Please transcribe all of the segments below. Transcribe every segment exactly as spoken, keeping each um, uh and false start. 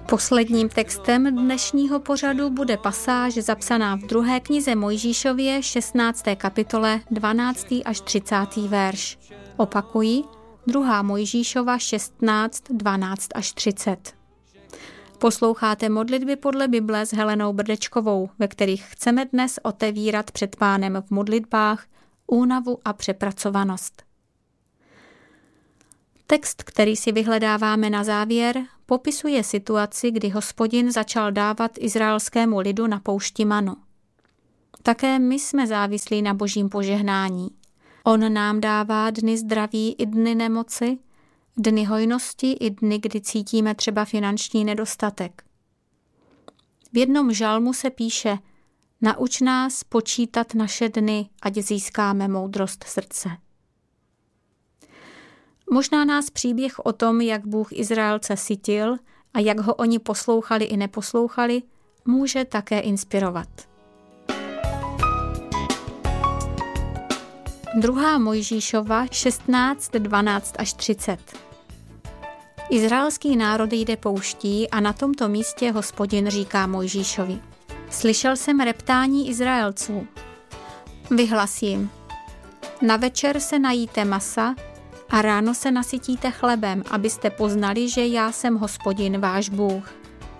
Posledním textem dnešního pořadu bude pasáž zapsaná v druhé knize Mojžíšově, šestnácté kapitole, dvanáctý až třicátý verš. Opakuji, druhá Mojžíšova šestnáct, dvanáct až třicet. Posloucháte modlitby podle Bible s Helenou Brdečkovou, ve kterých chceme dnes otevírat před Pánem v modlitbách únavu a přepracovanost. Text, který si vyhledáváme na závěr, popisuje situaci, kdy Hospodin začal dávat izraelskému lidu na poušti manu. Také my jsme závislí na Božím požehnání. On nám dává dny zdraví i dny nemoci, dny hojnosti i dny, kdy cítíme třeba finanční nedostatek. V jednom žalmu se píše: Nauč nás počítat naše dny, ať získáme moudrost srdce. Možná nás příběh o tom, jak Bůh Izraelce sytil a jak ho oni poslouchali i neposlouchali, může také inspirovat. Druhá Mojžíšova šestnáct, dvanáct až třicet. Izraelský národ jde pouští a na tomto místě Hospodin říká Mojžíšovi: Slyšel jsem reptání Izraelců. Vyhlas jim: Na večer se najíte masa a ráno se nasytíte chlebem, abyste poznali, že já jsem Hospodin, váš Bůh.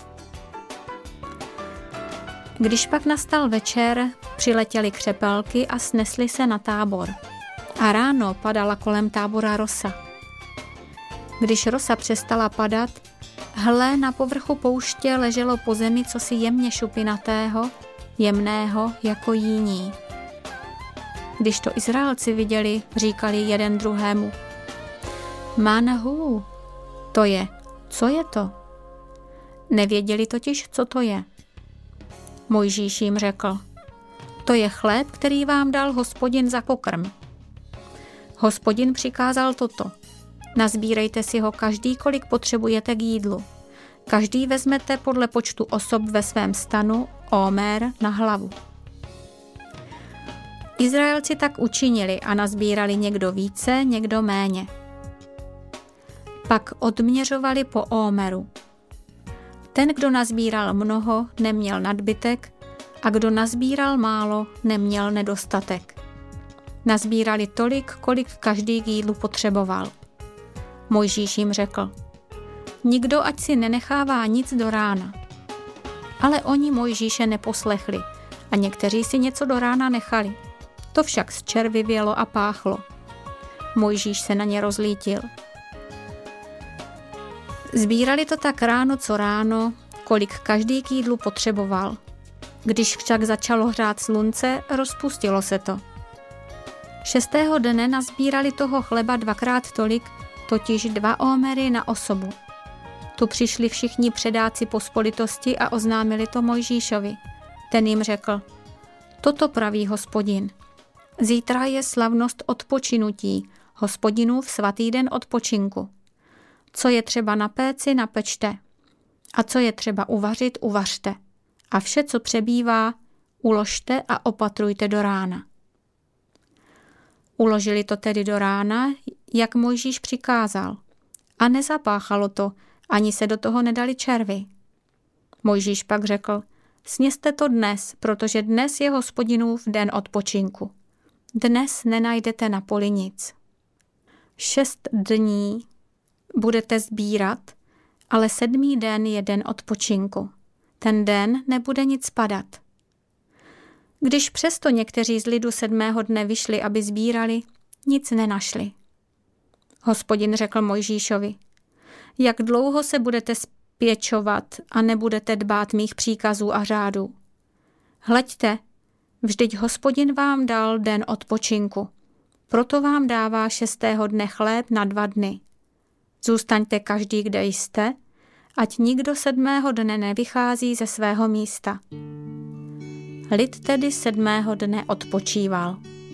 Když pak nastal večer, přiletěly křepelky a snesly se na tábor. A ráno padala kolem tábora rosa. Když rosa přestala padat, hle, na povrchu pouště leželo po zemi cosi jemně šupinatého, jemného jako jíní. Když to Izraelci viděli, říkali jeden druhému: Manahu, to je, co je to? Nevěděli totiž, co to je. Mojžíš jim řekl: To je chléb, který vám dal Hospodin za pokrm. Hospodin přikázal toto: Nazbírejte si ho každý, kolik potřebujete k jídlu. Každý vezmete podle počtu osob ve svém stanu omer na hlavu. Izraelci tak učinili a nazbírali někdo více, někdo méně. Pak odměřovali po omeru. Ten, kdo nazbíral mnoho, neměl nadbytek, a kdo nazbíral málo, neměl nedostatek. Nazbírali tolik, kolik každý k jídlu potřeboval. Mojžíš jim řekl: Nikdo ať si nenechává nic do rána. Ale oni Mojžíše neposlechli a někteří si něco do rána nechali. To však z červy vělo a páchlo. Mojžíš se na ně rozlítil. Sbírali to tak ráno co ráno, kolik každý k jídlu potřeboval. Když však začalo hřát slunce, rozpustilo se to. Šestého dne nazbírali toho chleba dvakrát tolik, totiž dva omery na osobu. Tu přišli všichni předáci pospolitosti a oznámili to Mojžíšovi. Ten jim řekl: Toto praví Hospodin. Zítra je slavnost odpočinutí, Hospodinův svatý den odpočinku. Co je třeba na péci, napečte. A co je třeba uvařit, uvařte. A vše, co přebývá, uložte a opatrujte do rána. Uložili to tedy do rána, jak Mojžíš přikázal. A nezapáchalo to, ani se do toho nedali červy. Mojžíš pak řekl: Sněste to dnes, protože dnes je Hospodinův den odpočinku. Dnes nenajdete na poli nic. Šest dní budete sbírat, ale sedmý den je den odpočinku. Ten den nebude nic padat. Když přesto někteří z lidu sedmého dne vyšli, aby sbírali, nic nenašli. Hospodin řekl Mojžíšovi: Jak dlouho se budete spěčovat a nebudete dbát mých příkazů a řádů? Hleďte, vždyť Hospodin vám dal den odpočinku. Proto vám dává šestého dne chléb na dva dny. Zůstaňte každý, kde jste, ať nikdo sedmého dne nevychází ze svého místa. Lid tedy sedmého dne odpočíval.